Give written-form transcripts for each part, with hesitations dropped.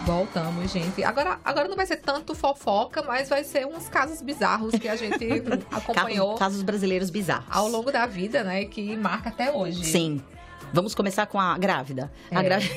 Voltamos, gente. Agora não vai ser tanto fofoca, mas vai ser uns casos bizarros que a gente acompanhou. Casos brasileiros bizarros. Ao longo da vida, né? Que marca até hoje. Sim. Vamos começar com a grávida. A grávida.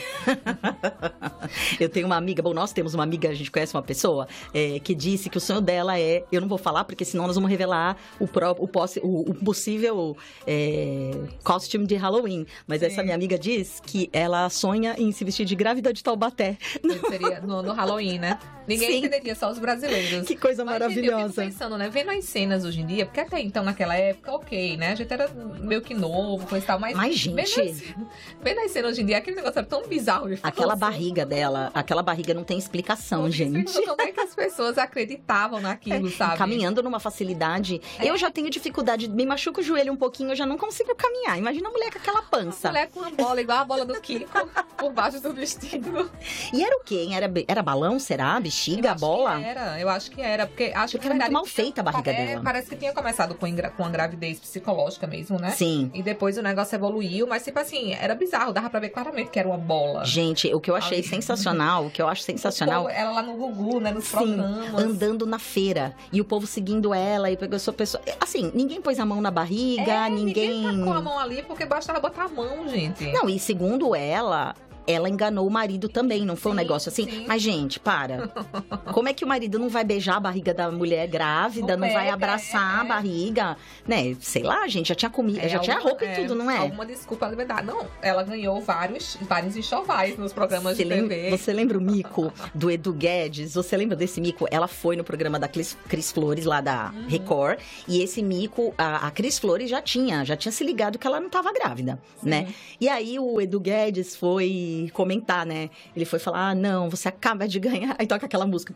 Eu tenho uma amiga, nós temos uma amiga, a gente conhece uma pessoa, que disse que o sonho dela é, eu não vou falar porque senão nós vamos revelar o possível costume de Halloween. Mas essa minha amiga diz que ela sonha em se vestir de grávida de Taubaté. Seria no Halloween, né? Ninguém entenderia, só os brasileiros. Que coisa maravilhosa. Eu fico pensando, né? Vendo as cenas hoje em dia, porque até então, naquela época, ok, né? A gente era meio que novo, coisa e tal, mas gente... Vendo as cenas hoje em dia, aquele negócio era tão bizarro de falar. Aquela barriga dela, aquela barriga não tem explicação, gente. Como é que as pessoas acreditavam naquilo, sabe? Caminhando numa facilidade. Eu já tenho dificuldade, me machuco o joelho um pouquinho, eu já não consigo caminhar. Imagina a mulher com aquela pança. A mulher com uma bola, igual a bola do Kiko, por baixo do vestido. E era o quê, hein? Era balão, será? Bexiga, bola? Eu acho que era. Porque acho que era muito mal feita a barriga dela. Parece que tinha começado com a gravidez psicológica mesmo, né? Sim. E depois o negócio evoluiu, mas tipo assim, era bizarro, dava pra ver claramente que era uma bola. Gente, o que eu achei sensacional, Ela lá no Gugu, né, nos programas. Andando na feira, e o povo seguindo ela, e pegou sua pessoa... Assim, ninguém pôs a mão na barriga, ninguém tacou a mão ali, porque bastava botar a mão, gente. Não, e segundo ela enganou o marido também, não foi um negócio assim? Sim. Mas, gente, para. Como é que o marido não vai beijar a barriga da mulher grávida, não vai abraçar a barriga? Né? Sei lá, gente, já tinha comida, já tinha roupa e tudo, não é? Alguma desculpa, na verdade. Não, ela ganhou vários enxovais nos programas de TV. Você lembra o mico do Edu Guedes? Você lembra desse mico? Ela foi no programa da Cris Flores, lá da Record, e esse mico, a Cris Flores já tinha se ligado que ela não estava grávida, né? E aí o Edu Guedes foi comentar, né? Ele foi falar, não, você acaba de ganhar. Aí toca aquela música.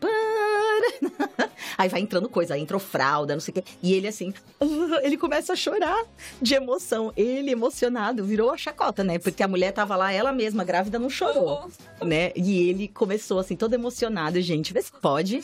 Aí vai entrando coisa, aí entrou fralda, não sei o quê. E ele assim, ele começa a chorar de emoção. Ele, emocionado, virou a chacota, né? Porque a mulher tava lá, ela mesma, grávida, não chorou, né? E ele começou assim, todo emocionado. Gente, vê se pode.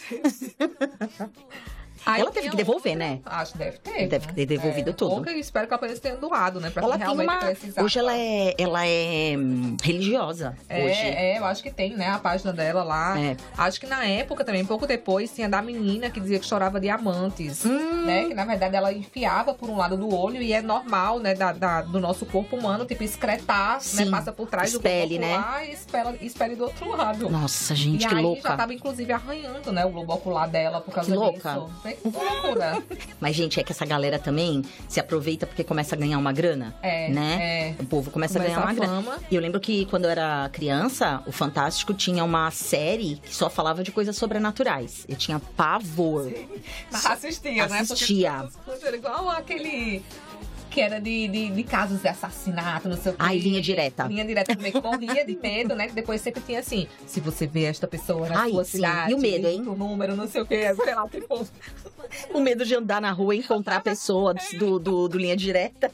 Ela teve que devolver, né? Acho que deve ter. Deve ter devolvido tudo. Eu espero que ela apenas tenha doado, né? Pra ela quem realmente precisava. Hoje ela é religiosa. Eu acho que tem, né? A página dela lá. Acho que na época também, pouco depois, tinha da menina que dizia que chorava diamantes. Né? Que na verdade ela enfiava por um lado do olho e é normal, né? Do nosso corpo humano, tipo, excretar, né? Passa por trás do corpo ocular, né? E espelhe do outro lado. Nossa, gente, que louca. E aí já tava, inclusive, arranhando, né? O globo ocular dela por causa disso. Louca. Que loucura. Mas, gente, é que essa galera também se aproveita porque começa a ganhar uma grana, né? O povo começa a ganhar uma grana. E eu lembro que quando eu era criança, o Fantástico tinha uma série que só falava de coisas sobrenaturais. Eu tinha pavor. Mas assistia, né? Assistia. Era igual aquele... que era de casos de assassinato, não sei o quê. Ai, linha direta. Linha direta também, que morria de medo, né? Que depois sempre tinha assim, se você vê esta pessoa na sua cidade... E o medo, hein? O número, não sei o quê, sei lá, tipo... O medo de andar na rua e encontrar a pessoa do linha direta.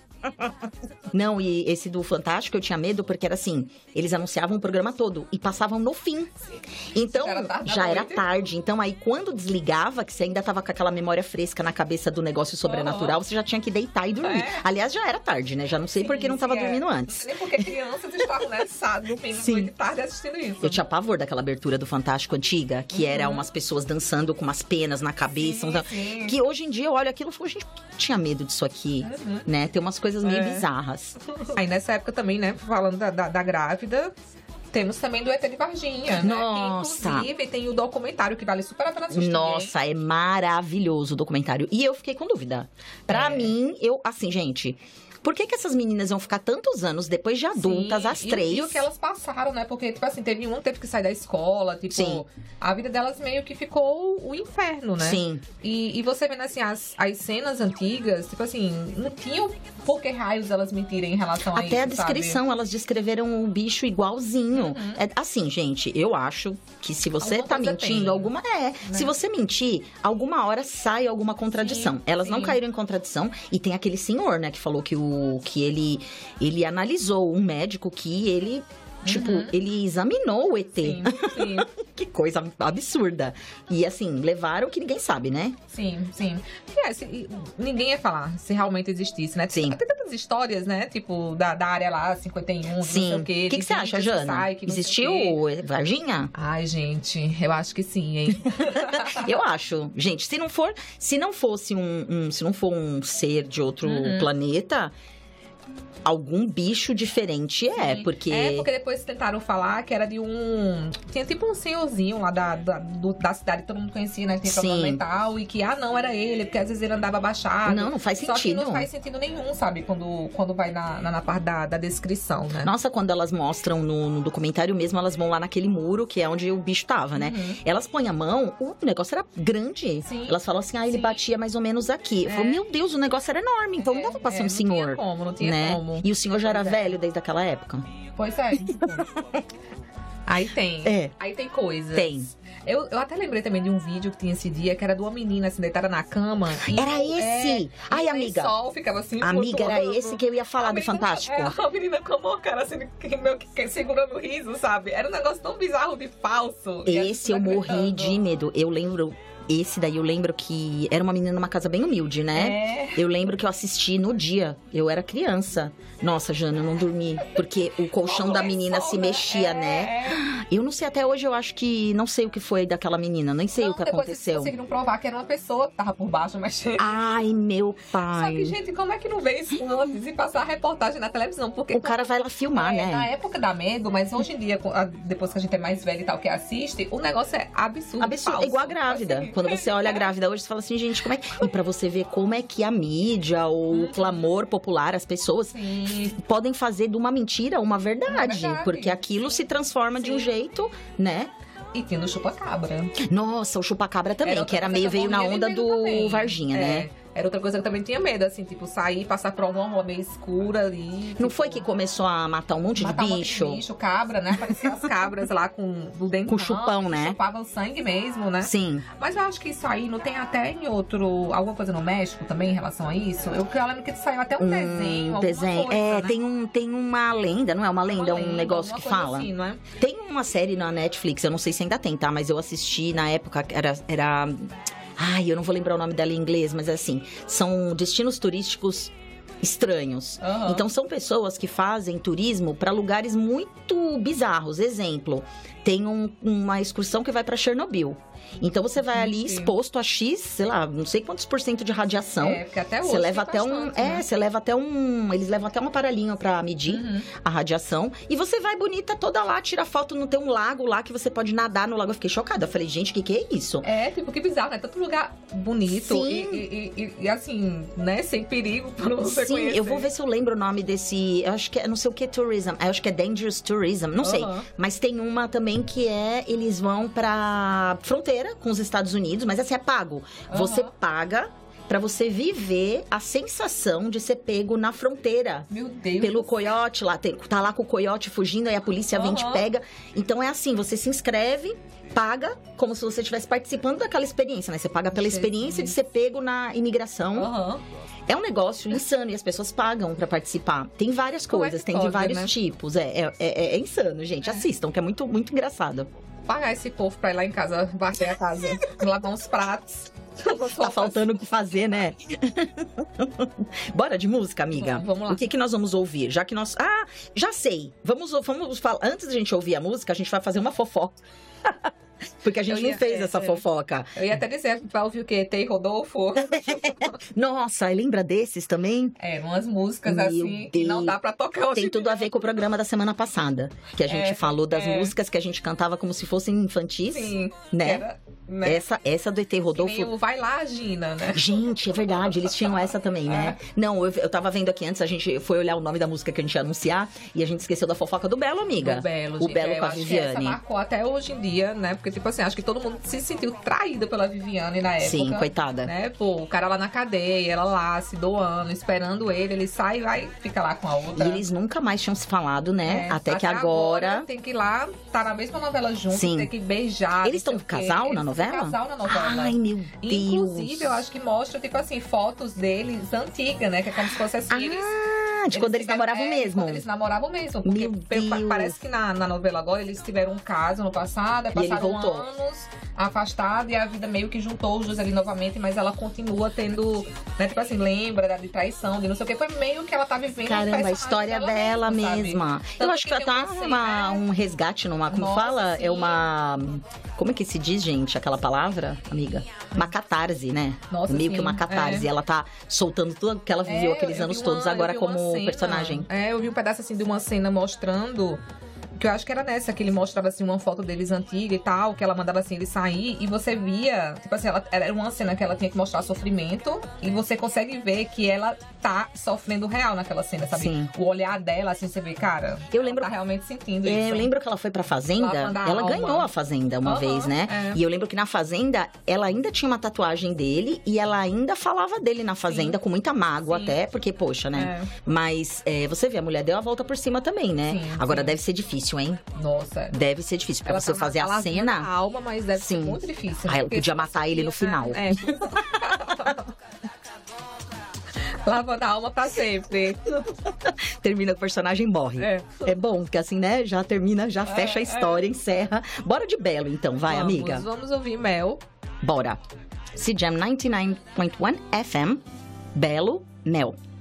Não, e esse do Fantástico eu tinha medo porque era assim, eles anunciavam o programa todo e passavam no fim. Então, já era tarde. Então, aí quando desligava, que você ainda tava com aquela memória fresca na cabeça do negócio sobrenatural, você já tinha que deitar e dormir. Aliás, já era tarde, né? Já não sei porque não tava dormindo antes. Nem porque crianças estavam, né, dormindo muito tarde assistindo isso. Eu tinha pavor daquela abertura do Fantástico antiga, que era umas pessoas dançando com umas penas na cabeça. Que hoje em dia eu olho aquilo e falo, gente, por que eu tinha medo disso aqui? Né? Tem umas coisas meio bizarras. Aí nessa época também, né, falando da grávida, temos também do ET de Varginha, né? Nossa! Que, inclusive, tem o documentário que vale super a pena assistir. Nossa, é maravilhoso o documentário. E eu fiquei com dúvida. Pra mim, assim, gente... Por que essas meninas vão ficar tantos anos depois de adultas, as três? E o que elas passaram, né? Porque, tipo assim, teve que sair da escola, tipo... A vida delas meio que ficou o inferno, né? Sim. E você vendo, assim, as cenas antigas, tipo assim, não tinham por que raios elas mentirem em relação a isso, até a descrição, sabe? Elas descreveram o bicho igualzinho. Assim, gente, eu acho que se você tá mentindo, né? Se você mentir, alguma hora sai alguma contradição. Elas não caíram em contradição. E tem aquele senhor, né, que falou que ele analisou um médico que ele Tipo, ele examinou o ET. Sim, sim. Que coisa absurda. E assim, levaram que ninguém sabe, né? Sim, sim. Ninguém ia falar se realmente existisse, né? Sim. Tem tantas histórias, né? Tipo, da área lá, 51, Sim. não sei o quê. O que você acha, Jana? Existiu Varginha? Ai, gente, eu acho que sim, hein? Eu acho. Gente, se não for um ser de outro planeta, algum bicho diferente porque... porque depois tentaram falar que era de tinha tipo um senhorzinho lá da cidade que todo mundo conhecia, né? Que tem problema mental. E que, não, era ele, porque às vezes ele andava abaixado. Não faz sentido. Só que não faz sentido nenhum, sabe? Quando vai na parte da descrição, né? Nossa, quando elas mostram no documentário mesmo, elas vão lá naquele muro, que é onde o bicho tava, né? Elas põem a mão, o negócio era grande. Sim. Elas falam assim, ele batia mais ou menos aqui. Eu falo, meu Deus, o negócio era enorme. Então não dava pra ser um senhor. Não tinha como. E o senhor já era velho desde aquela época. Pois é. Aí tem. Aí tem coisas. Tem. Eu até lembrei também de um vídeo que tinha esse dia, que era de uma menina assim, deitada na cama. Era esse! Ai, amiga. Sol ficava assim. Amiga, era esse que eu ia falar do Fantástico. A menina com a cara assim, meio que segurando o riso, sabe? Era um negócio tão bizarro de falso. Esse eu morri de medo. Eu lembro... Esse daí eu lembro que era uma menina numa casa bem humilde, né? Eu lembro que eu assisti no dia. Eu era criança. Nossa, Jana, eu não dormi. Porque o colchão da menina se mexia, né? Eu não sei, até hoje eu acho que... Não sei o que foi daquela menina. Nem sei o que aconteceu. Depois conseguiram provar que era uma pessoa que tava por baixo mexendo. Ai, meu pai. Só que, gente, como é que não vê isso antes e passar a reportagem na televisão? Porque o cara vai lá filmar, né? Na época dá medo, mas hoje em dia, depois que a gente é mais velho e tal, que assiste, o negócio é absurdo. Absurdo, falso. É igual a grávida. Quando você olha a grávida hoje, você fala assim, gente, como é que... E pra você ver como é que a mídia, o clamor popular, as pessoas podem fazer de uma mentira uma verdade. Porque aquilo se transforma de um jeito, né? E tinha o chupacabra. Nossa, o chupacabra também, que era veio na onda do Varginha, né? Era outra coisa que eu também tinha medo, assim, tipo, sair, passar por alguma rua meio escura ali. Não foi que começou a matar um monte de bicho? Um monte de bicho, cabra, né? Pareciam as cabras lá com o dentro. Com chupão, né? Chupavam sangue mesmo, né? Sim. Mas eu acho que isso aí não tem até em alguma coisa no México também em relação a isso. Eu lembro que saiu até um desenho. Coisa, né? Tem uma lenda, não é uma lenda, um negócio que fala. Assim, não é? Tem uma série na Netflix, eu não sei se ainda tem, tá? Mas eu assisti na época, era... Ai, eu não vou lembrar o nome dela em inglês, mas é assim, são destinos turísticos estranhos. Então, são pessoas que fazem turismo para lugares muito bizarros. Exemplo, tem uma excursão que vai para Chernobyl. Então, você vai ali exposto a X, sei lá, não sei quantos % de radiação. Porque até hoje você leva até bastante, você leva até eles levam até um aparelhinho pra medir a radiação. E você vai bonita toda lá, tira foto, não tem um lago lá que você pode nadar no lago. Eu fiquei chocada. Eu falei, gente, que é isso? Tipo, que bizarro, né? Tanto lugar bonito e assim, né? Sem perigo pra você conhecer. Eu vou ver se eu lembro o nome desse... Eu acho que é, não sei o que, tourism. Eu acho que é Dangerous Tourism, não sei. Mas tem uma também que eles vão pra fronteira com os Estados Unidos, mas assim, é pago. Você paga pra você viver a sensação de ser pego na fronteira. Meu Deus. Pelo coiote lá. Tá lá com o coiote fugindo, aí a polícia vem e te pega. Então é assim, você se inscreve, paga, como se você estivesse participando daquela experiência, né? Você paga pela experiência de ser pego na imigração. É um negócio insano e as pessoas pagam pra participar. Tem várias coisas, tem de vários tipos. É insano, gente. Assistam, que é muito, muito engraçado. Pagar esse povo pra ir lá em casa, bater a casa, lavar uns pratos. Tá faltando o que fazer, né? Bora de música, amiga? Vamos lá. O que nós vamos ouvir? Já que nós... já sei. Vamos falar... Antes da gente ouvir a música, a gente vai fazer uma fofoca. Porque a gente não fez essa fofoca. Eu ia até dizer, a gente vai ouvir o quê? Tei Rodolfo? Nossa, lembra desses também? Umas músicas assim que não dá pra tocar hoje. Tem tudo a ver com o programa da semana passada. Que a gente falou das músicas que a gente cantava como se fossem infantis. Sim. Né? Essa do ET Rodolfo... Vai lá, Gina, né? Gente, é verdade, eles tinham essa também, né? Não, eu tava vendo aqui antes, a gente foi olhar o nome da música que a gente ia anunciar e a gente esqueceu da fofoca do Belo, amiga. O Belo com a Viviane. Essa marcou até hoje em dia, né? Porque, tipo assim, acho que todo mundo se sentiu traído pela Viviane na época. Sim, coitada. Né? Pô, o cara lá na cadeia, ela lá se doando, esperando ele sai e vai fica lá com a outra. E eles nunca mais tinham se falado, né? Até que agora... Tem que ir lá, tá na mesma novela junto, Sim. tem que beijar. Eles estão casal na novela? Casal na novela. Ai, meu Deus. Inclusive, eu acho que mostra, tipo assim, fotos deles antigas, né? Que é como se fosse assim, eles de quando eles namoravam mesmo. Quando eles namoravam mesmo. Porque parece que na novela agora eles tiveram um caso no passado, passaram anos afastados e a vida meio que juntou os dois ali novamente, mas ela continua tendo, né, tipo assim, lembra de traição, de não sei o que, foi meio que ela tá vivendo. Caramba, a história dela mesma. Eu acho que tá um resgate, como fala? Sim. É uma... Como é que se diz, gente, aquela palavra, amiga? Uma catarse, né? Nossa, meio que uma catarse. Ela tá soltando tudo que ela viveu aqueles anos todos agora como personagem. Eu vi um pedaço assim de uma cena mostrando... Que eu acho que era nessa, que ele mostrava assim uma foto deles antiga e tal, que ela mandava assim ele sair e você via, tipo assim, era uma cena que ela tinha que mostrar sofrimento e você consegue ver que ela tá sofrendo real naquela cena, sabe? Sim. O olhar dela, assim, você vê, cara, ela tá realmente sentindo isso. Eu lembro que ela foi pra Fazenda, ela ganhou a Fazenda uma vez, né? E eu lembro que na Fazenda, ela ainda tinha uma tatuagem dele e ela ainda falava dele na Fazenda, com muita mágoa até, porque, poxa, né? Mas você vê, a mulher deu a volta por cima também, né? Agora deve ser difícil, hein? Nossa. Deve ser difícil. Pra você fazer a cena. A alma, mas deve ser muito difícil. Ela podia matar ele no final. Lavando a alma pra sempre. Termina que o personagem morre. É bom, porque assim, né? Já termina, já fecha a história, encerra. Bora de Belo, então. Vai, amiga. Vamos ouvir Mel. Bora. CJAM 99.1 FM. Belo, Mel.